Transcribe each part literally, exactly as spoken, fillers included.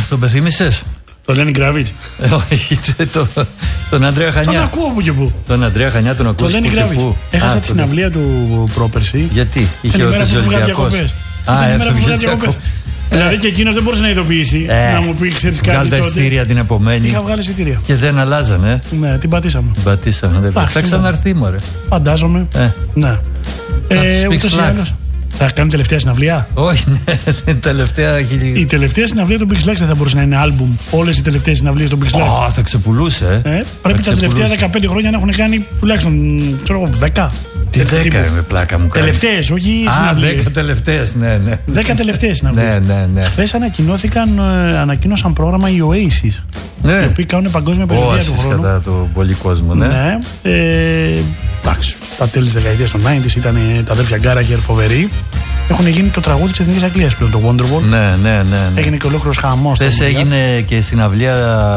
τον πεθύμησες? Το λένε Γκράβιτς. Όχι, τον Ανδρέα Χανιά. Τον ακούω που και που. Τον Ανδρέα Χανιά τον ακούω. Το λένε Γκράβιτς. Έχασα τη συναυλία του πρόπερση. Γιατί? Είχε ρωτήσει Ολυμπιακός. Α, έφευγε διακοπές. Δηλαδή και εκείνος δεν μπορούσε να ειδοποιήσει. Ε, να μου πει, ξέρεις κάτι. Βγάλει τα εισιτήρια την επομένη. Είχα βγάλει εισιτήρια. Και δεν αλλάζανε. Ναι, την πατήσαμε. Την πατήσαμε. Θα ξαναρθεί, μωρέ. Φαντάζομαι. Ε. Ναι. Ε, ούτως ή άλλως. Θα κάνει τελευταία συναυλία? Όχι, ναι, τελευταία. Η τελευταία συναυλία του Big Slacks δεν θα μπορούσε να είναι άλμπουμ. Όλες οι τελευταίες συναυλίες του Big Slacks. Oh, θα ξεπουλούσε. Ε, πρέπει τα τελευταία δεκαπέντε χρόνια να έχουν κάνει τουλάχιστον ξέρω, δέκα. Τι δέκα με πλάκα μου κάνει. Τελευταίες, όχι Α, συναυλίες. δέκα τελευταίες, ναι, ναι. Δέκα τελευταίες συναυλίες. Ναι, ναι, ναι. Χθες ανακοινώθηκαν, ανακοίνωσαν πρόγραμμα οι Oasis. Ναι. Οι οποίοι κάνουν παγκόσμια περιοδία του χρόνου. Κατά το πολύ κόσμο, ναι. Ναι. Ε, εντάξει, τα τέλη της δεκαετίας των ενενήντα ήταν τα αδέρφια Γκάραχερ φοβεροί. Έχουν γίνει το τραγούδι της Εθνικής Αγγλίας πλέον, το Wonderwall. Ναι, ναι, ναι, ναι. Έγινε και ολόκληρος χαμός. Χθες έγινε και συναυλία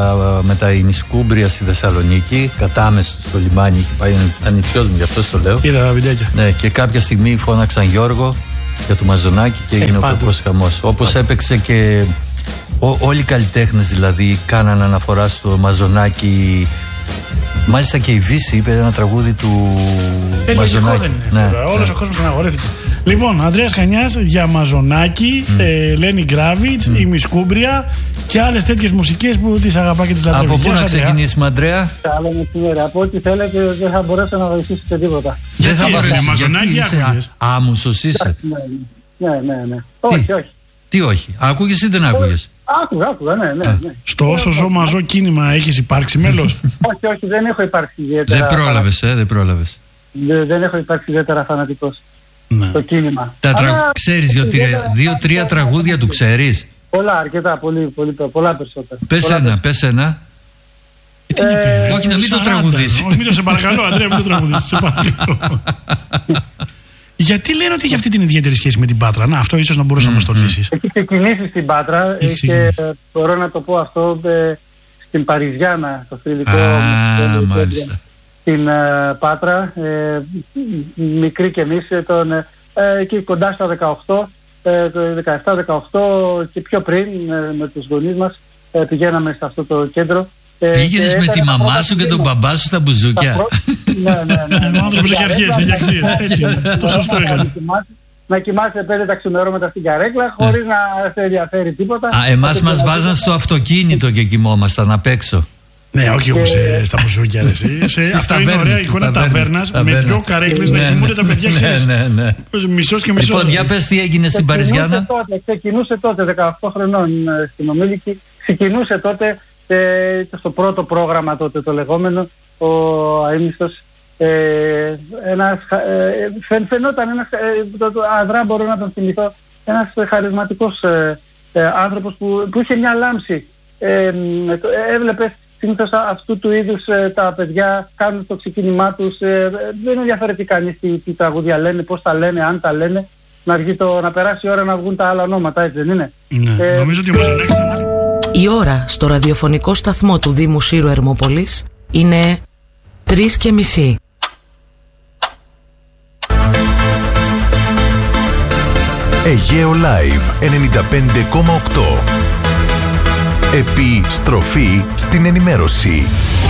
με τα ημισκούμπρια στη Θεσσαλονίκη, κατάμεσα στο λιμάνι. Είχε πάει ανιψιός μου, γι' αυτό το λέω. Είδα τα βιντεάκια. Ναι, και κάποια στιγμή φώναξαν Γιώργο για το Μαζονάκι και έγινε ο κοπός χαμός. Όπως έπαιξε και ό, όλοι οι καλλιτέχνες δηλαδή κάναν αναφορά στο Μαζονάκι. Μάλιστα και η Βύση είπε ένα τραγούδι του ε, Μαζονάκι. Δεν είναι, ναι, όλος ναι. Ο κόσμος αναγορεύτηκε. Λοιπόν, Ανδρέας Χανιάς για Μαζονάκι, mm. ε, Λένι Γκράβιτς, mm. η Μισκούμπρια και άλλες τέτοιες μουσικές που τις αγαπά και τις λατρεύει. Από πού να ξεκινήσουμε, Αντρέα? Καλό μεσημέρι. Από ό,τι θέλετε δεν θα μπορέσω να βοηθήσω σε τίποτα. Δεν θα μπορέσω. Μαζονάκι άκουγες? Άμουσος είσαι? Ναι, ναι, ναι. Όχι, όχι. Τι όχι, άκουγες ή δεν άκουγες? Άκουγα, άκουγα, ναι, ναι, ναι. Στο όσο ζω μαζό κίνημα έχεις υπάρξει μέλος? Όχι, όχι, δεν έχω υπάρξει ιδιαίτερα. Δεν πρόλαβες, ε, δεν πρόλαβες. Δεν έχω υπάρξει ιδιαίτερα φανατικός. Ναι. Το κίνημα. Τα τρα... Αλλά... Ξέρεις δύο-τρία τραγούδια του ξέρεις? Πολλά, αρκετά, πολύ, πολύ, πολλά περισσότερα. Πες πολλά ένα, πες ένα. Τι ε, όχι να μην το τραγουδήσει. Όχι, μην το σε παρακαλώ, Αντρέα, μην το τραγουδήσει. Σε παρακαλώ. Γιατί λένε ότι έχει αυτή την ιδιαίτερη σχέση με την Πάτρα? Να, αυτό ίσως να μπορούσε mm, να μας το λύσεις. Έχει ξεκινήσει στην Πάτρα και μπορώ να το πω αυτό ε, στην Παριζιάνα, το θρυλικό. Ah, μάλιστα. Στην ε, Πάτρα, ε, μικρή και εμείς, τον, ε, εκεί κοντά στα δεκαοκτώ, ε, δεκαεπτά δεκαοκτώ και πιο πριν ε, με τους γονείς μας ε, πηγαίναμε σε αυτό το κέντρο. Πήγαινες με τη μαμά σου και τον μπαμπά σου στα μπουζούκια? Ναι, ναι, ναι. Ο άνθρωπος έχει αρχές, έχει αξίες. Έτσι, το σωστό έκανε. Να κοιμάσαι πέντε τα ξημερώματα στην καρέκλα χωρίς να σε ενδιαφέρει τίποτα. Α, εμάς μας βάζαν στο αυτοκίνητο και κοιμόμασταν απ' έξω. Ναι, όχι όμως στα μπουζούκια, εσύ. Αυτό είναι ωραία εικόνα ταβέρνας με δυο καρέκλες να κοιμούνται τα παιδιά, ξέρεις. Μισός και μισός. Λοιπόν, για πες τι έγινε στην Παριζιάνα. Ξεκινούσε τότε, δεκαοκτώ χρονών στην Ομίλικη, ξεκινούσε τότε στο πρώτο πρόγραμμα τότε το λεγόμενο, ο αείμνηστος, ε, ένας, ε, φαινόταν ένας, ε, το, το, αδρά μπορώ να τον θυμηθώ, ένας χαρισματικός ε, ε, άνθρωπος που, που είχε μια λάμψη. Ε, ε, έβλεπες συνήθως αυτού του είδους ε, τα παιδιά κάνουν το ξεκίνημά τους, ε, δεν ενδιαφέρει τι κανείς, τι, τι τραγούδια λένε, πώς τα λένε, αν τα λένε, να, βγει το, να περάσει η ώρα να βγουν τα άλλα ονόματα, έτσι δεν είναι? Ναι, ε, νομίζω ότι ο Μαζονάκης θα... Η ώρα στο ραδιοφωνικό σταθμό του Δήμου Σύρου Ερμόπολης είναι τρεις και μισή. Αιγαίο Live ενενήντα πέντε κόμμα οκτώ. Επιστροφή στην ενημέρωση.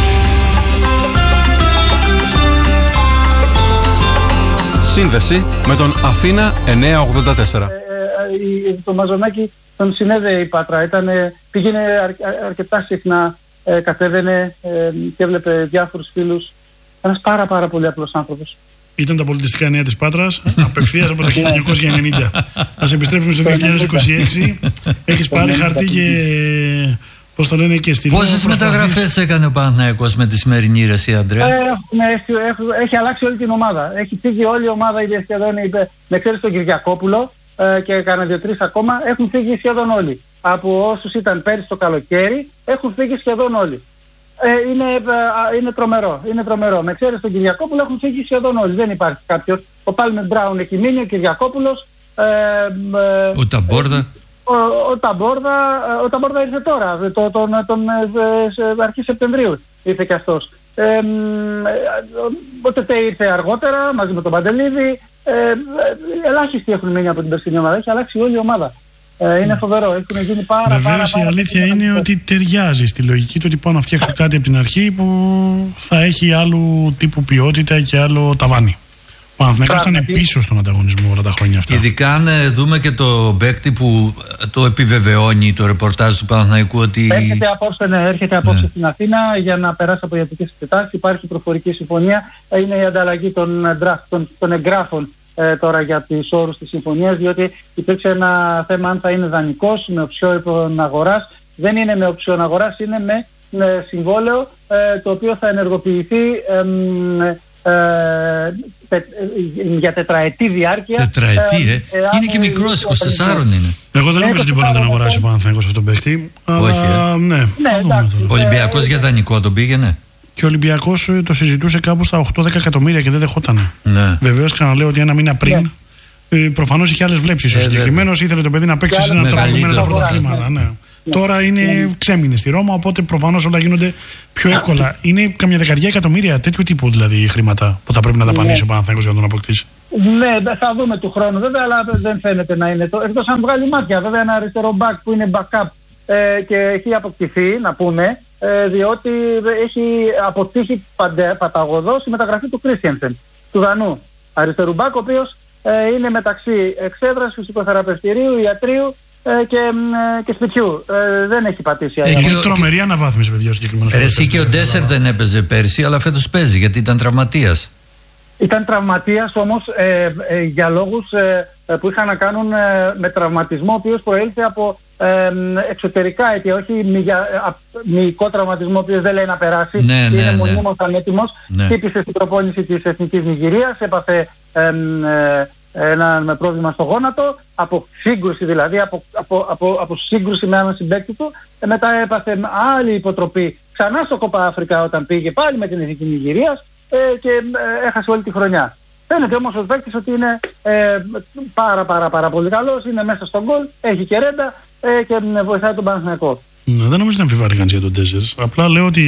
Σύνδεση με τον Αθήνα εννιακόσια ογδόντα τέσσερα. Ε, ε, το Μαζονάκι τον συνέδεε η Πάτρα, ήταν, πήγαινε αρ, αρκετά συχνά, ε, κατέβαινε ε, και έβλεπε διάφορους φίλους. Ένας πάρα πάρα πολύ απλός άνθρωπος. Ήταν τα πολιτιστικά νέα της Πάτρας, απευθείας από το χίλια εννιακόσια ενενήντα. Ας επιστρέφουμε στο δύο χιλιάδες είκοσι έξι. Έχεις πάρει χαρτί και... Πώς το λένε και στη Λόβο. Πόσες μεταγραφές έκανε ο Παναθηναϊκός με τη σημερινή ρεσία, Αντρέα? Ε, ναι, έχει, έχει, έχει αλλάξει όλη την ομάδα. Έχει φύγει όλη η ομάδα, ήδη σχεδόν, με ξέρεις τον Κυριακόπουλο ε, και κάνα δύο-τρεις ακόμα, έχουν φύγει σχεδόν όλοι. Από όσους ήταν πέρυσι το καλοκαίρι, έχουν φύγει σχεδόν όλοι. Ε, είναι, ε, είναι τρομερό, είναι τρομερό. Με ξέρεις τον Κυριακόπουλο έχουν φύγει σχεδόν όλοι. Δεν υπάρχει κάποιος. Ο Πάλμερ Μπράουν έχει μείνει, ο Κυριακόπουλος. Ε, ε, ο Ταμπόρδα. Ο, ο, Ταμπόρδα, ο Ταμπόρδα ήρθε τώρα, το, τον, τον, τον, ε, αρχή Σεπτεμβρίου ήρθε και αυτός. Ε, ε, ο Τετέ ήρθε αργότερα μαζί με τον Παντελίδη. Ε, ε, ελάχιστοι έχουν μείνει από την περσινή ομάδα, έχει αλλάξει όλη η ομάδα. Ε, είναι φοβερό, έχουν γίνει πάρα, πάρα, Βεβαίως πάρα, η αλήθεια πάρα, είναι πάρα, ότι ταιριάζει στη λογική του ότι πάω να φτιάξω κάτι από την αρχή που θα έχει άλλου τύπου ποιότητα και άλλο ταβάνι. Ο Παναθηναϊκός ήταν πίσω στον ανταγωνισμό όλα τα χρόνια αυτά. Ειδικά αν δούμε και το παίκτη που το επιβεβαιώνει το ρεπορτάζ του Παναθηναϊκού ότι... Έρχεται απόψε, ναι, έρχεται απόψε ναι. στην Αθήνα για να περάσει από ιατρικές εξετάσεις. Υπάρχει προφορική συμφωνία. Είναι η ανταλλαγή των, των, των εγγράφων ε, τώρα για τους όρους της συμφωνίας, διότι υπήρξε ένα θέμα αν θα είναι δανεικός, με οψιόν αγοράς. Δεν είναι με οψιόν αγοράς, είναι με, με συμβόλαιο ε, το οποίο θα ενεργοποιηθεί ε, Ε, τε, για τετραετή διάρκεια. Τετραετή, ε. ε, ε είναι και μικρός, είκοσι τέσσερα είναι. Εγώ δεν νομίζω ότι μπορεί να τον αγοράσει ο Παναθηναϊκός αυτόν τον παίχτη. Όχι, αλλά, ε. ναι. ναι εντάξει, ο Ολυμπιακός για δανεικό τον πήγαινε. Και ο Ολυμπιακός το συζητούσε κάπου στα οκτώ δέκα εκατομμύρια και δεν δεχότανε. Ναι. Βεβαίως ξαναλέω ότι ένα μήνα πριν. Ναι. Προφανώς είχε άλλες βλέψεις. Ε, ο συγκεκριμένος ήθελε το παιδί να παίξει σε ένα τρόπο με τα πρωταθλήματα. Ναι. Ναι. Τώρα είναι ναι. ξέμεινε στη Ρώμα, οπότε προφανώς όλα γίνονται πιο εύκολα. Ναι. Είναι καμιά δεκαριά εκατομμύρια τέτοιου τύπου δηλαδή χρήματα που θα πρέπει να δαπανίσει ναι. ο Παναθηναϊκός για να τον αποκτήσει. Ναι, θα δούμε του χρόνου βέβαια, αλλά δεν φαίνεται να είναι το. Εκτός αν βγάλει μάτια, βέβαια ένα αριστερό back που είναι backup ε, και έχει αποκτηθεί, να πούμε, ε, διότι έχει αποτύχει παντε, παταγωδός η μεταγραφή του Κρίστιανσεν, του Δανού. Αριστερού back, ο οποίος ε, είναι μεταξύ εξέδρας, φυσικοθεραπευτηρίου, ιατρίου και, και σπιτιού. Ε, δεν έχει πατήσει. Έχει και τρομερή αναβάθμιση, παιδιά, ο συγκεκριμένος. Εσύ και ο Ντέσσερ δεν έπαιζε πέρσι, αλλά φέτος παίζει γιατί ήταν τραυματίας. Ήταν τραυματίας όμως ε, ε, για λόγους ε, που είχαν να κάνουν ε, με τραυματισμό, ο οποίος προήλθε από ε, εξωτερικά αίτια, όχι μυϊκό τραυματισμό, ο οποίος δεν λέει να περάσει. Ναι, είναι ναι, μονίμως ναι. ανέτοιμος. Ναι. Χτύπησε στην προπόνηση της Εθνικής Νιγηρίας, έπαθε ε, ε, ένα με πρόβλημα στο γόνατο, από σύγκρουση δηλαδή, από, από, από, από σύγκρουση με έναν συμπαίκτη του. Ε, μετά έπαθε άλλη υποτροπή ξανά στο Κόπα Αφρικά όταν πήγε πάλι με την Εθνική Νιγηρίας ε, και ε, έχασε όλη τη χρονιά. Φαίνεται όμως ο παίκτης ότι είναι ε, πάρα πάρα πάρα πολύ καλός, είναι μέσα στον γκολ, έχει και ρέντα ε, και ε, βοηθάει τον Παναθηναϊκό. Ναι, δεν νομίζω να αμφιβάλλει κανείς για τον Ντέσσερ. Απλά λέω ότι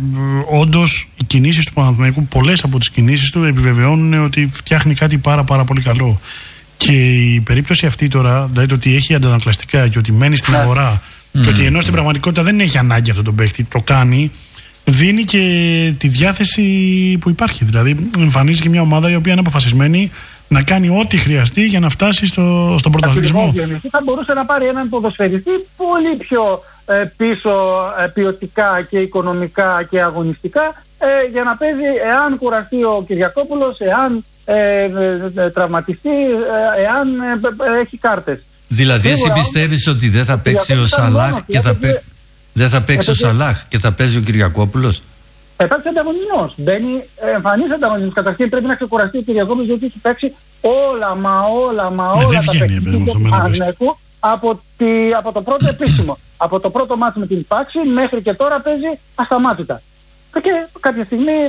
ε, όντως οι κινήσεις του Παναθηναϊκού, πολλές από τις κινήσεις του επιβεβαιώνουν ότι φτιάχνει κάτι πάρα πάρα πολύ καλό. Και η περίπτωση αυτή τώρα, δηλαδή το ότι έχει αντανακλαστικά και ότι μένει στην αγορά mm. και ότι ενώ στην πραγματικότητα δεν έχει ανάγκη αυτό τον παίχτη, το κάνει, δίνει και τη διάθεση που υπάρχει. Δηλαδή εμφανίζει και μια ομάδα η οποία είναι αποφασισμένη να κάνει ό,τι χρειαστεί για να φτάσει στο, στον πρωταθλητισμό. Θα μπορούσε να πάρει έναν ποδοσφαιριστή πολύ πιο ε, πίσω ε, ποιοτικά και οικονομικά και αγωνιστικά ε, για να παίζει εάν κουραστεί ο Κυριακόπουλος, εάν ε, ε, τραυματιστεί, ε, εάν ε, ε, έχει κάρτες. Δηλαδή εσύ πιστεύεις ότι δεν θα παίξει ο Σαλάχ και θα, παί... δεν θα παίξει ο Σαλάχ και θα παίζει ο Κυριακόπουλος? Υπάρχει ανταγωνισμός. Μπαίνει εμφανής ανταγωνισμός. Καταρχήν πρέπει να ξεκουραστεί ο Κυριακόπουλος, γιατί έχει παίξει όλα μα όλα μα όλα ναι, τα παιχνίδια του Παναθηναϊκού από, από το πρώτο επίσημο. Από το πρώτο μάτι με την Πάξη μέχρι και τώρα παίζει ασταμάτητα. Και κάποια στιγμή ε,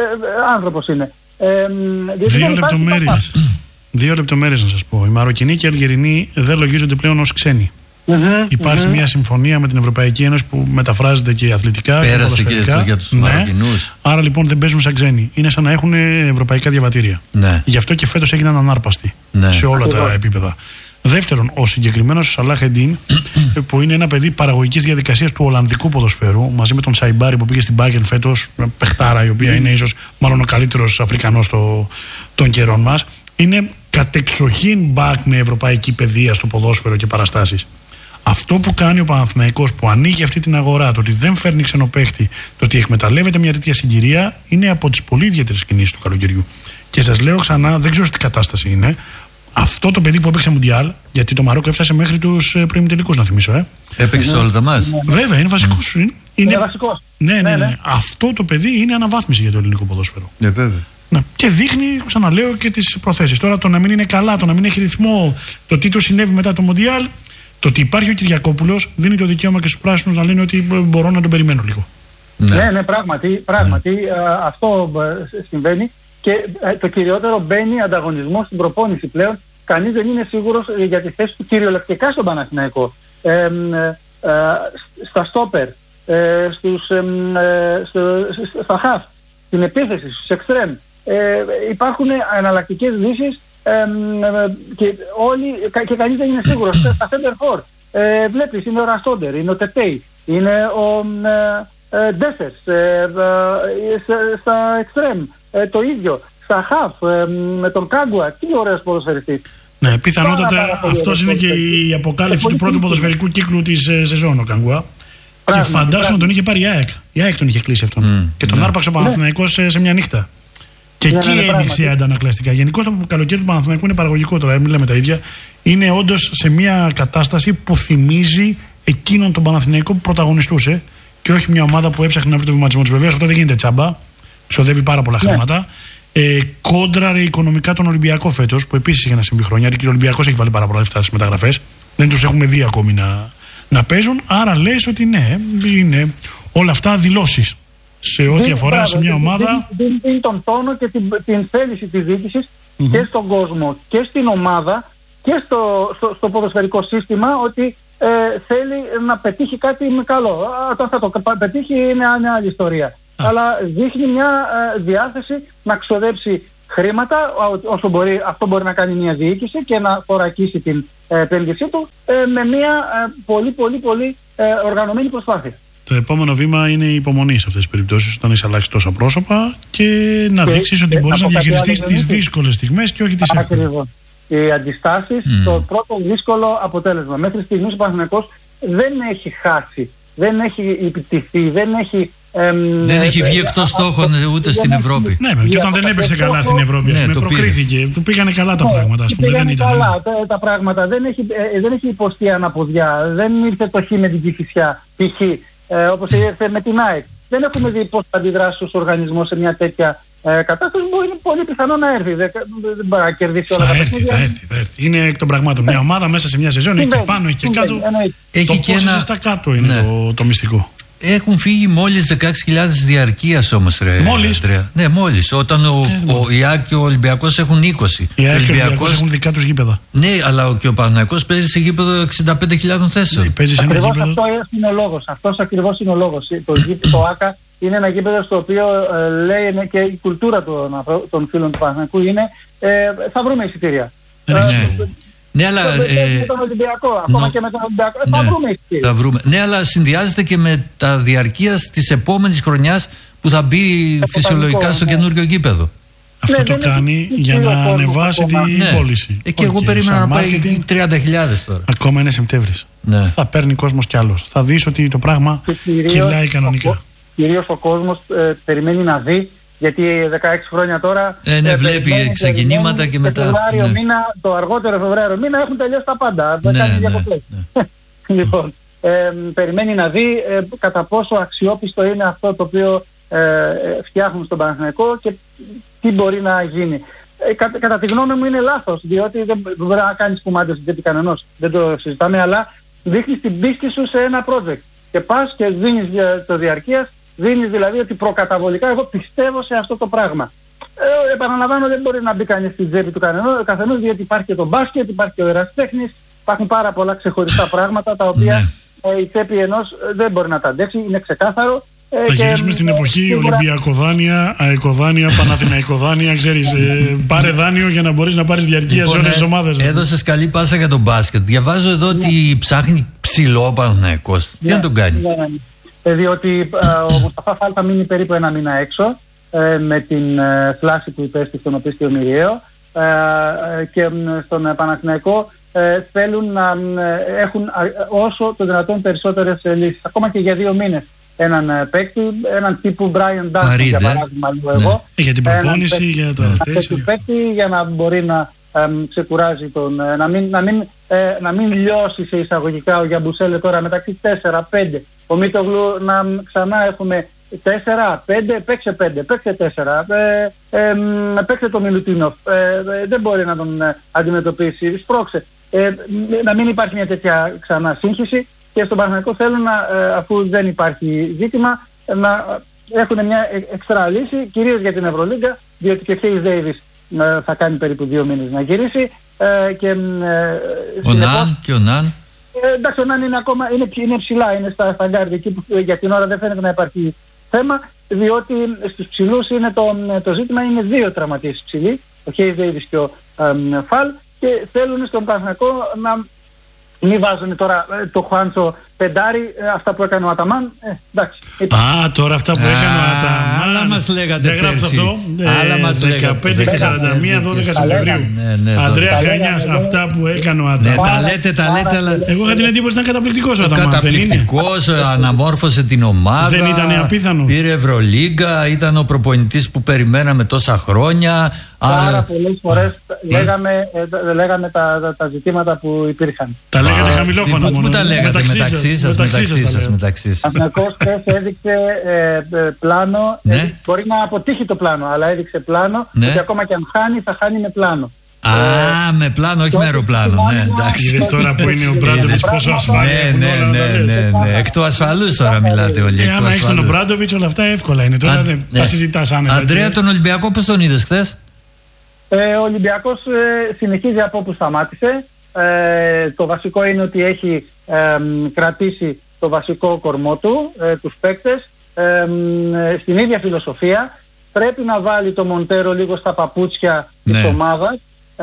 ε, άνθρωπος είναι. Ε, Δύο λεπτομέρειες. Δύο λεπτομέρειες να σας πω. Οι Μαροκινοί και οι Αλγερινοί δεν λογίζονται πλέον ως ξένοι. Mm-hmm, Υπάρχει mm-hmm. μια συμφωνία με την Ευρωπαϊκή Ένωση που μεταφράζεται και αθλητικά. Πέρασε και, και για τους ναι. Μαροκινούς. Άρα λοιπόν δεν παίζουν σαν ξένοι. Είναι σαν να έχουν ευρωπαϊκά διαβατήρια. Ναι. Γι' αυτό και φέτος έγιναν ανάρπαστοι ναι. σε όλα τα επίπεδα. Δεύτερον, ο συγκεκριμένος Σαλάχ Εντίν, που είναι ένα παιδί παραγωγικής διαδικασίας του Ολλανδικού ποδοσφαίρου, μαζί με τον Σαϊμπάρη που πήγε στην Bayern φέτος, παιχτάρα η οποία mm. είναι ίσως μάλλον ο καλύτερος Αφρικανός το, των καιρών μας, είναι κατεξοχήν μπακ με ευρωπαϊκή παιδεία στο ποδόσφαιρο και παραστάσεις. Αυτό που κάνει ο Παναθηναϊκός, που ανοίγει αυτή την αγορά, το ότι δεν φέρνει ξενοπαίχτη, το ότι εκμεταλλεύεται μια τέτοια συγκυρία, είναι από τις πολύ ιδιαίτερες κινήσεις του καλοκαιριού. Και σας λέω ξανά, δεν ξέρω σε τι κατάσταση είναι. Αυτό το παιδί που έπαιξε Μουντιάλ, γιατί το Μαρόκο έφτασε μέχρι τους προημιτελικούς, να θυμίσω, ε. Έπαιξε όλα τα μάτς. Βέβαια, είναι βασικός. Mm. Είναι, είναι βασικός. Ναι, ναι, ναι, ναι. Αυτό το παιδί είναι αναβάθμιση για το ελληνικό ποδόσφαιρο. Ναι, βέβαια. Ναι. Και δείχνει, ξαναλέω, και τις προθέσεις. Τώρα το να μην είναι καλά, το να μην έχει ρυθμό, το τι του συνέβη μετά το Μουντιάλ, το ότι υπάρχει ο Κυριακόπουλος δίνει το δικαίωμα και στους πράσινους να λένε ότι μπορώ να τον περιμένω λίγο. Ναι, ναι, ναι πράγματι, πράγματι ναι. α, αυτό α, συμβαίνει. Και ε, το κυριότερο, μπαίνει ανταγωνισμό στην προπόνηση πλέον. Κανείς δεν είναι σίγουρος ε, για τη θέση του κυριολεκτικά στον Παναθηναϊκό. Ε, ε, ε, στα στόπερ, ε, στους, ε, στο, στα χαφ, στην επίθεση, στους εξτρέμ. Ε, υπάρχουν εναλλακτικές λύσεις και, όλοι, και κανείς δεν είναι σίγουρος. Στα center for ε, βλέπεις, είναι ο Ραστόντερ, είναι ο Τετέι, είναι ο ε, Ντέσερς, ε, ε, στα εξτρέμ ε, το ίδιο, στα half ε, με τον Κάγκουα, τι ωραίος ποδοσφαιριστής. Ναι, πιθανότατα αυτός είναι και η αποκάλυψη του πρώτου ποδοσφαιρικού κύκλου της ε, σεζόν ο Κάγκουα. Και φαντάσου να τον είχε πάρει η ΑΕΚ. Η ΑΕΚ τον είχε κλείσει αυτόν. Mm, και τον ναι. άρπαξε ο Παναθηναϊκός σε, σε μια νύχτα. Και ναι, εκεί ναι, έδειξε αντανακλαστικά. Γενικώς το καλοκαίρι του Παναθηναϊκού είναι παραγωγικό τώρα, μην λέμε τα ίδια. Είναι όντως σε μια κατάσταση που θυμίζει εκείνον τον Παναθηναϊκό που πρωταγωνιστούσε και όχι μια ομάδα που έψαχνε να βρει το βηματισμό της. Βεβαίως αυτό δεν γίνεται τσάμπα. Ξοδεύει πάρα πολλά ναι. χρήματα. Ε, κόντραρε οικονομικά τον Ολυμπιακό φέτος, που επίσης είχε να συμβεί χρόνια. Και ο Ολυμπιακός έχει βάλει πάρα πολλά λεφτά στις μεταγραφές. Δεν τους έχουμε δει ακόμη να, να παίζουν. Άρα λες ότι ναι, είναι όλα αυτά δηλώσεις σε ό,τι δίνει, αφορά πράγμα, σε μια ομάδα. Δίνει, δίνει τον τόνο και την, την θέληση της διοίκησης mm-hmm. και στον κόσμο και στην ομάδα και στο, στο, στο ποδοσφαιρικό σύστημα ότι ε, θέλει να πετύχει κάτι καλό. Όταν θα το πετύχει είναι μια άλλη ιστορία. Ah. Αλλά δείχνει μια ε, διάθεση να ξοδέψει χρήματα όσο μπορεί. Αυτό μπορεί να κάνει μια διοίκηση και να θωρακίσει την ε, επένδυσή του ε, με μια ε, πολύ πολύ πολύ ε, οργανωμένη προσπάθεια. Το επόμενο βήμα είναι η υπομονή σε αυτές τις περιπτώσεις, όταν έχει αλλάξει τόσα πρόσωπα και να και, δείξεις ότι μπορείς να διαχειριστείς τις δύσκολες στιγμές και όχι τις εύκολες. Ακριβώς. Οι αντιστάσεις, mm. το πρώτο δύσκολο αποτέλεσμα. Μέχρι στιγμής ο Παναθηναϊκός δεν έχει χάσει, δεν έχει επιτυχθεί, δεν έχει... Εμ, δεν έχει βγει εκτός στόχων ούτε στην Ευρώπη. Ναι, και όταν δεν έπαιξε καλά στην Ευρώπη, ναι, το προκρίθηκε. Του πήγανε καλά τα πράγματα, ας πούμε. Πήγανε καλά τα, τα πράγματα. Δεν έχει, ε, δεν έχει υποστεί αναποδιά. Δεν ήρθε το χ με την Κηφισιά, π.χ. Ε, όπως ήρθε με την ΑΕΚ. Δεν έχουμε δει πώς θα αντιδράσει ο οργανισμός σε μια τέτοια ε, κατάσταση που είναι πολύ πιθανό να έρθει. Δεν, δεν μπορεί να κερδίσει όλα θα τα έρθει, θα έρθει, θα έρθει. Είναι εκ των πραγμάτων. Μια ομάδα μέσα σε μια σεζόν, έχει και πάνω, έχει και κάτω. Έχει το και ένα... στα κάτω είναι ναι. το, το μυστικό. Έχουν φύγει μόλις δεκαέξι χιλιάδες διαρκείας όμως ρε μόλις. Αντρέα. Ναι, μόλις. Όταν ο, ε, ο Ιάκ και ο Ολυμπιακός έχουν είκοσι. Οι Ιάκ και ο Ολυμπιακός έχουν δικά τους γήπεδα. Ναι, αλλά και ο Παναθηναϊκός παίζει σε γήπεδο εξήντα πέντε χιλιάδες θέσεων. Ναι, παίζει σε ένα ακριβώς γήπεδο. Αυτό είναι ο λόγος. Αυτός ακριβώς είναι ο λόγος. Το, το ΆΚΑ είναι ένα γήπεδο στο οποίο ε, λέει και η κουλτούρα των, των φίλων του Παναθηναϊκού είναι ε, θα βρούμε εισιτήρια. Ναι. Ε, Ναι, αλλά, με, ε, με τον Ολυμπιακό, ακόμα νο... και με τον Ολυμπιακό. Ναι, θα βρούμε εισιτήρια. Θα βρούμε. Ναι, αλλά συνδυάζεται και με τα διαρκείας της επόμενης χρονιάς που θα μπει φυσιολογικά στο ναι. καινούριο γήπεδο. Αυτό ναι, το κάνει για να ανεβάσει την ναι. πώληση. Ε, και εγώ περίμενα να πάει τριάντα χιλιάδες τώρα. Ακόμα είναι Σεπτέμβρης. Ναι. Θα παίρνει κόσμος κι άλλος. Θα δεις ότι το πράγμα κυλάει κανονικά. Κυρίως ο κόσμος ε, περιμένει να δει. Γιατί δεκαέξι χρόνια τώρα... Ε, ναι, βλέπει ξεκινήματα και μετά... Φεβρουάριο ναι. μήνα, το αργότερο Φεβρουάριο μήνα έχουν τελειώσει τα πάντα. Δεν ναι, κάνει ναι, διακοπές. Ναι. Λοιπόν, ε, περιμένει να δει ε, κατά πόσο αξιόπιστο είναι αυτό το οποίο ε, φτιάχνουν στον Παναθηναϊκό και τι μπορεί να γίνει. Ε, κα, κατά τη γνώμη μου είναι λάθος, διότι δεν μπορεί να κάνεις κουμάντες στην τσέπη κανενός. Δεν το συζητάμε, αλλά δείχνεις την πίστη σου σε ένα project. Και πας και δίνεις το διαρκείας. Δίνεις δηλαδή ότι προκαταβολικά εγώ πιστεύω σε αυτό το πράγμα. Ε, επαναλαμβάνω, δεν μπορεί να μπει κανείς στην τσέπη του καθενός, διότι υπάρχει και το μπάσκετ, υπάρχει και ο ερασιτέχνης, υπάρχουν πάρα πολλά ξεχωριστά πράγματα τα οποία ε, η τσέπη ενός δεν μπορεί να τα αντέξει, είναι ξεκάθαρο. Ε, θα γυρίσουμε στην εποχή σίγουρα... Ολυμπιακοδάνεια, αεκοδάνεια, Παναθηναϊκοδάνεια, ξέρεις, ε, πάρε δάνειο για να μπορείς να πάρεις διαρκεία λοιπόν, σε όλες τις ομάδες. Έδωσες καλή πάσα για τον μπάσκετ. Διαβάζω εδώ ναι. ότι ψάχνει ψηλό ο Παναθηναϊκός. Τι να τον κάνει. Ναι, ναι. Ε, διότι ε, ο Μουσταφά Φάλ θα μείνει περίπου ένα μήνα έξω ε, με την ε, θλάση που υπέστη στον οπίστιο Μυριαίο ε, ε, και στον Παναθηναϊκό ε, θέλουν να ε, έχουν ε, όσο το δυνατόν περισσότερες ε, λύσεις, ακόμα και για δύο μήνες. Έναν ε, παίκτη, έναν τύπου Brian Dustin για παράδειγμα, ναι. εγώ. Για την προπόνηση, για το τέτοιο παίκτη, για να μπορεί να ε, ξεκουράζει τον, ε, να, μην, να, μην, ε, να μην λιώσει σε εισαγωγικά ο Γιαμπουσέλε τώρα μεταξύ τέσσερα πέντε. Ο Μίτογλου να ξανά έχουμε τέσσερα πέντε, παίξε πέντε, παίξε τέσσερα, ε, ε, παίξε το Μιλουτίνοφ, ε, ε, δεν μπορεί να τον ε, αντιμετωπίσει, σπρώξε. Ε, να μην υπάρχει μια τέτοια ξανά σύγχυση και στον Παναθηναϊκό θέλουν να, ε, αφού δεν υπάρχει ζήτημα, να έχουν μια εξτρά λύση, κυρίως για την Ευρωλίγκα, διότι και ο Χέις Ντέιβις ε, θα κάνει περίπου δύο μήνες να γυρίσει. Ε, και, ε, ο Ναν και ο Ναν. Ε, εντάξει, ο Ναν είναι ακόμα είναι, είναι ψηλά, είναι στα, στα γκάρδια εκεί που για την ώρα δεν φαίνεται να υπάρχει θέμα, διότι στους ψηλούς είναι το, το ζήτημα είναι δύο τραυματίες ψηλοί, ο Χέις Ντέιβις και ο ε, φαλ και θέλουν στον Παναθηναϊκό να μην βάζουν τώρα ε, το Χουάντσο πεντάρι, ε, αυτά που έκανε ο Αταμάν. Ε, εντάξει. Α, τώρα αυτά που έκανε ο Αταμάν. Άλλα μας λέγατε πέρσι. Αυτό, Άλλα μας δεκαπέντε και σαράντα μία δώδεκα Σεπτεμβρίου. Ανδρέας Χανιάς, αυτά που έκανε ο Αταμάν. Ναι, τα λέτε, τα λέτε, αλλά... Εγώ είχα την εντύπωση να ήταν καταπληκτικός ο Αταμάν. Καταπληκτικός, αναμόρφωσε την ομάδα. Δεν ήταν απίθανο. Πήρε Ευρωλίγκα, ήταν ο προπονητής που περιμέναμε τόσα χρόνια. Πάρα πολλές φορές λέγαμε, ε, λέγαμε τα, τα, τα ζητήματα που υπήρχαν. Τα λέγατε χαμηλόφωνα μόνο. Πού τα λέγατε μεταξύ σας, μεταξύ σας, μεταξύ σας. Παναθηναϊκός χθες έδειξε ε, ε, πλάνο, ναι. ε, μπορεί να αποτύχει το πλάνο, αλλά έδειξε πλάνο, ναι. ότι ακόμα και αν χάνει θα χάνει με πλάνο. Α, ε, με πλάνο, όχι με αεροπλάνο. Ναι, εντάξει. Είδες τώρα που είναι ο Μπράντοβιτς πόσο ασφαλή. Ναι, ναι, ναι, ναι, ναι. Εκ του ασφαλούς τώρα μιλάτε όλοι. Ε, άμα έχεις τον Μπράντοβιτς όλα αυτά εύκολα είναι. Τώρα δεν τα συζητάς άνετα. Αντρέα, τον Ολυμπιακό πώς τον είδες χθες? Ε, ο Ολυμπιακός ε, συνεχίζει από όπου σταμάτησε. Ε, το βασικό είναι ότι έχει ε, κρατήσει το βασικό κορμό του, ε, τους παίκτες, ε, ε, στην ίδια φιλοσοφία. Πρέπει να βάλει το Μοντέρο λίγο στα παπούτσια ναι. της ομάδας. Ε,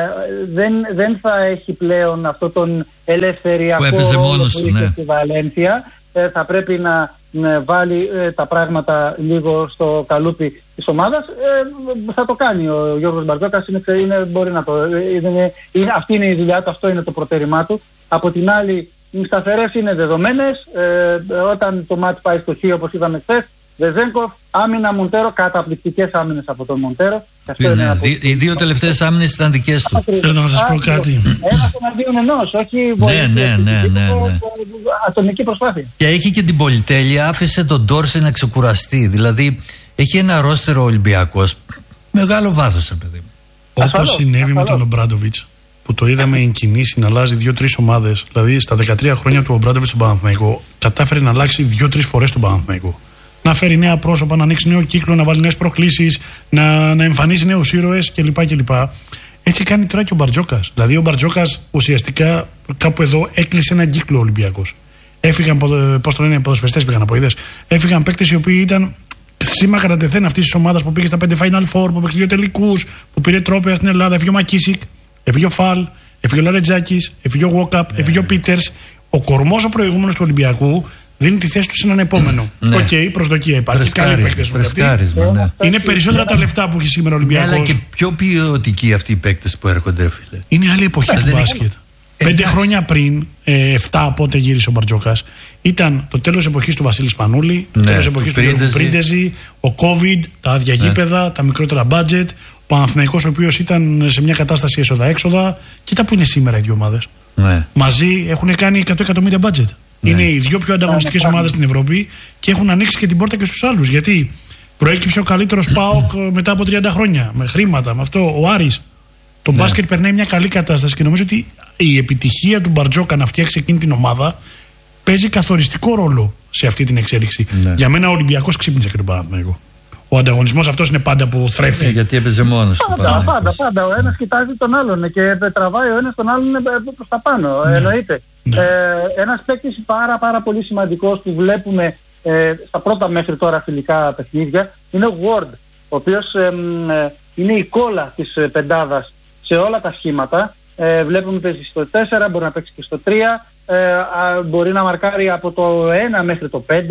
δεν, δεν θα έχει πλέον αυτό τον ελευθεριακό ρόλο που είχε ναι. στη Βαλένθια. Ε, θα πρέπει να ε, βάλει ε, τα πράγματα λίγο στο καλούπι της ομάδας. Ε, θα το κάνει ο Γιώργος Μπαρτζόκας, είναι, είναι, μπορεί να το, είναι, είναι, αυτή είναι η δουλειά του, αυτό είναι το προτέρημά του. Από την άλλη, οι σταθερές είναι δεδομένες. Ε, όταν το μάτς πάει στο χ, όπως είδαμε χθες, Βεζένκοφ, άμυνα Μοντέρο, καταπληκτικές άμυνες από τον Μοντέρο. Ναι, ναι. Από... Οι δύο τελευταίες άμυνες ήταν δικές του. Θέλω να σας πω κάτι. Ένας εναντίον ενός, όχι βοήθεια. Ναι, ναι, ναι, ναι, ναι. Ατομική προσπάθεια. Και έχει και την πολυτέλεια, άφησε τον Ντόρσε να ξεκουραστεί. Δηλαδή, έχει ένα ρόστερο Ολυμπιακός. Μεγάλο βάθος, παιδί. Όπως συνέβη με τον Ομπράντοβιτς, που το είδαμε εν κινήσει να αλλάζει δύο-τρεις ομάδες. Δηλαδή, στα δεκατρία χρόνια του Ομπράντοβιτς στον Παναθηναϊκό, κατάφερε να αλλάξει δύο-τρεις φορές τον Παναθηναϊκό. Να φέρει νέα πρόσωπα, να ανοίξει νέο κύκλο, να βάλει νέες προκλήσεις, να, να εμφανίσει νέους ήρωες κλπ. κλπ. Έτσι κάνει τώρα και ο Μπαρτζόκας. Δηλαδή, ο Μπαρτζόκας ουσιαστικά κάπου εδώ έκλεισε έναν κύκλο Ολυμπιακός. Έφυγαν, πώς το λένε, οι ποδοσφαιριστές πήγαν από είδες. Έφυγαν παίκτες οι οποίοι ήταν σήμα κατά τεθέν αυτής της ομάδας που πήγε στα πέντε Final Four, που παίξει δύο τελικούς, που πήρε τρόπαια στην Ελλάδα. Έφυγε ο Μακίσικ, έφυγε ο Φαλ, έφυγε ο Λαρετζάκης, έφυγε ο Γουόκαπ, έφυγε ο Πίτερς. Ο κορμός ο προηγούμενος του Ολυμπιακού δίνει τη θέση του σε έναν επόμενο. Οκ, ναι. okay, προσδοκία υπάρχει. Καλοί παίκτες μου αυτοί. Ναι. Είναι περισσότερα τα λεφτά που έχει σήμερα ο Ολυμπιακός. Αλλά και πιο ποιοτικοί αυτοί οι παίκτες που έρχονται, φίλε. Είναι άλλη εποχή του μπάσκετ. Πέντε χρόνια πριν, ε, εφτά από ό,τι γύρισε ο Μπαρτζόκας, ήταν το τέλος εποχής του Βασίλη Σπανούλη, το ναι, τέλος εποχής του Γιώργου Πρίντεζη, ο COVID, τα άδεια ναι. γήπεδα, τα μικρότερα μπάτζετ, ο Παναθηναϊκός ο οποίος ήταν σε μια κατάσταση έσοδα-έξοδα. Κοίτα που είναι σήμερα οι δύο ομάδες. Ναι. Μαζί έχουν κάνει εκατό εκατομμύρια μπάτζετ. Ναι. Είναι οι δύο πιο ανταγωνιστικές ναι. ομάδες στην Ευρώπη και έχουν ανοίξει και την πόρτα και στους άλλους. Γιατί προέκυψε ο καλύτερος ΠΑΟΚ μετά από τριάντα χρόνια, με χρήματα, με αυτό, ο Άρης. Το ναι. μπάσκετ περνάει μια καλή κατάσταση και νομίζω ότι η επιτυχία του Μπαρτζόκα να φτιάξει εκείνη την ομάδα παίζει καθοριστικό ρόλο σε αυτή την εξέλιξη. Ναι. Για μένα ο Ολυμπιακός ξύπνησε και τον Παναθηναϊκό. Ο ανταγωνισμός αυτός είναι πάντα που θρέφει. Ναι, γιατί έπαιζε μόνος. Πάντα, πάντα, πάντα. Ο ένας κοιτάζει τον άλλον και τραβάει ο ένας τον άλλον προς τα πάνω. Ναι. Εννοείται. Ναι. Ε, ένας παίκτης πάρα, πάρα πολύ σημαντικός που βλέπουμε ε, στα πρώτα μέχρι τώρα φιλικά παιχνίδια είναι ο Ward, ο οποίος ε, ε, είναι η κόλλα της ε, πεντάδας σε όλα τα σχήματα. Ε, βλέπουμε παίζει στο τέσσερα, μπορεί να παίξει και στο τρία, ε, α, μπορεί να μαρκάρει από το ένα μέχρι το πέντε.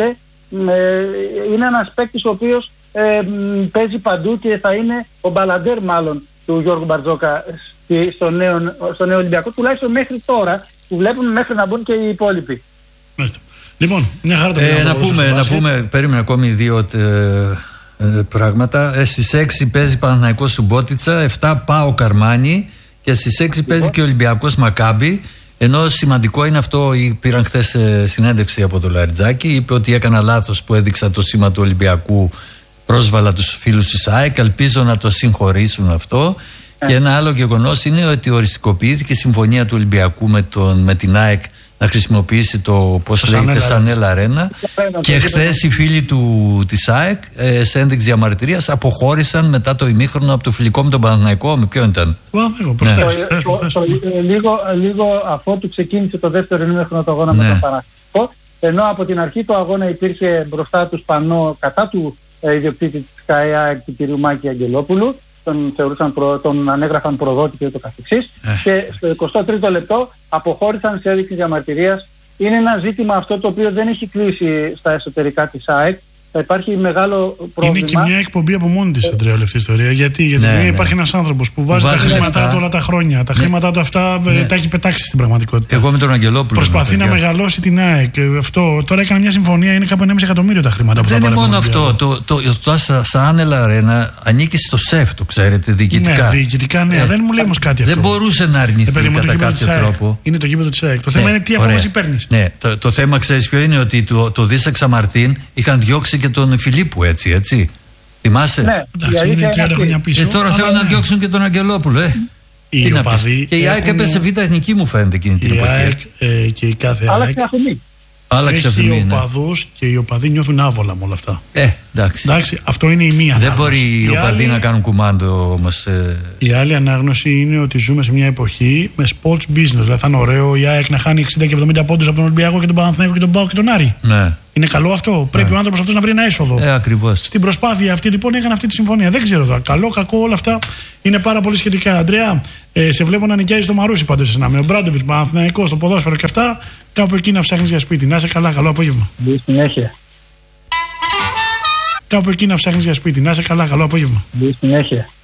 Ε, είναι ένας παίκτης ο οποίος ε, παίζει παντού και θα είναι ο μπαλαντέρ μάλλον του Γιώργου Μπαρτζόκα στο νέο, στο νέο Ολυμπιακό, τουλάχιστον μέχρι τώρα που βλέπουμε μέχρι να μπουν και οι υπόλοιποι. Μάλιστα. Λοιπόν, μια χαρά το ε, να, πούμε, να πούμε, περίμενα ακόμη δύο ε, ε, πράγματα. Ε, στις έξι παίζει Παναθηναϊκός Σουμπότιτσα, επτά Πάο Καρμάνι και στις έξι παίζει και Ολυμπιακός Μακάμπι. Ενώ σημαντικό είναι αυτό, πήραν χθες συνέντευξη από το Λαριτζάκη, είπε ότι έκανα λάθος που έδειξα το σήμα του Ολυμπιακού, πρόσβαλα τους φίλους της ΑΕΚ, ελπίζω να το συγχωρήσουν αυτό. Και ένα άλλο γεγονός είναι ότι οριστικοποιήθηκε η συμφωνία του Ολυμπιακού με, τον, με την ΑΕΚ να χρησιμοποιήσει το, πώς λέγεται, Σανέλ Αρένα. Και χθες οι φίλοι του, της ΑΕΚ ε, σε ένδειξη διαμαρτυρίας αποχώρησαν μετά το ημίχρονο από το φιλικό με τον Παναθηναϊκό. Με ποιον ήταν? Λίγο αφότου ξεκίνησε το δεύτερο ημίχρονο το αγώνα με τον Παναθηναϊκό, ενώ από την αρχή του αγώνα υπήρχε μπροστά του πανό κατά του ε, ιδιοκτήτη της ΚΑΕΑ του κ. Μάκη Αγγελόπουλου. τον, θεωρούσαν προ, τον ανέγραφαν προδότη και ούτω καθεξής. Ε. Και στο εικοστό τρίτο λεπτό αποχώρησαν σε έδειξη διαμαρτυρίας. Είναι ένα ζήτημα αυτό το οποίο δεν έχει κλείσει στα εσωτερικά της ΑΕΚ. Θα υπάρχει μεγάλο πρόβλημα. Είναι και μια εκπομπή από μόνη της, Αντρέα, όλη αυτή η ιστορία. Γιατί, Γιατί ναι, ναι. υπάρχει ένας άνθρωπος που βάζει, βάζει τα χρήματά του όλα τα χρόνια. Τα ναι. χρήματά του αυτά ναι. τα έχει πετάξει στην πραγματικότητα. Εγώ με τον Αγγελόπουλο. Προσπαθεί να μεγαλώσει την ΑΕΚ. Αυτό. Τώρα έκανε μια συμφωνία, είναι κάπου ενάμιση εκατομμύριο τα χρήματα που θα πάρει. Δεν είναι μόνο αυτό. Το, το, το, το Σάνελα Αρένα ανήκει στο ΣΕΦ, το ξέρετε, διοικητικά. Ναι, διοικητικά, ναι. Ε, δεν μου λέει όμως κάτι αυτό. Δεν μπορούσε να αρνηθεί ε, κατά κάποιο τρόπο. Είναι το γήπεδο της ΑΕΚ. Το θέμα είναι τι απόφαση παίρνει. Ναι, το θέμα ξέρει ποιο είναι, ότι το Δίσαξα Μαρτίν είχαν διώξει και τον Φιλίππου. Έτσι, έτσι. Θυμάσαι. Ναι, εντάξει, είναι τριάντα χρόνια πίσω. Ε, τώρα θέλουν να διώξουν και τον Αγγελόπουλο, ε. Οι οπαδοί. Και η ΑΕΚ έπεσε β' εθνική, μου φαίνεται, εκείνη την εποχή. Η ΑΕΚ ε, και η κάθε ΑΕΚ. Άλλαξε έχει οι οπαδούς και οι οπαδοί νιώθουν άβολα με όλα αυτά. Ε, εντάξει. εντάξει αυτό είναι η μία. Δεν μπορεί οι οπαδοί άλλη... να κάνουν κουμάντο όμως. Ε... Η άλλη ανάγνωση είναι ότι ζούμε σε μια εποχή με sports business. Δηλαδή θα είναι ωραίο η ΑΕΚ να χάνει εξήντα και εβδομήντα πόντους από τον Ολυμπιακό και τον Παναθηναϊκό και τον ΠΑΟΚ και τον Άρη. Ναι. Είναι καλό αυτό. Ναι. Πρέπει ο άνθρωπος αυτός να βρει ένα έσοδο. Ε, ακριβώς. Στην προσπάθεια αυτή λοιπόν έκανε αυτή τη συμφωνία. Δεν ξέρω τώρα. Καλό, κακό, όλα αυτά είναι πάρα πολύ σχετικά. Αντρέα, ε, σε βλέπω να νοικιάζει το Μαρούσι πάντως εσένα. Με ο Μπράντοβιτς, Παναθηναϊκό, στο ποδόσφαιρο και αυτά. Κάπου εκεί να ψάχνεις για σπίτι. Να είσαι καλά, καλό απόγευμα. Συνέχεια. Κάπου εκεί να ψάχνεις για σπίτι. Να είσαι καλά, καλό απόγευμα. Συνέχεια.